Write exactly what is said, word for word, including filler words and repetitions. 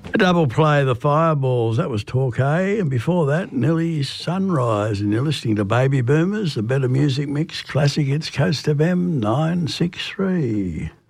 A double play, The Fireballs. That was Torquay. And before that, Nelly's Sunrise. And you're listening to Baby Boomers, the Better Music Mix, Classic Hits, Coast F M nine six three.